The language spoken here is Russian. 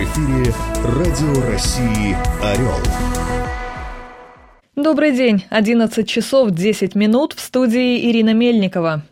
эфире Радио России «Орел». Добрый день. 11 часов 10 минут. В студии Ирина Мельникова.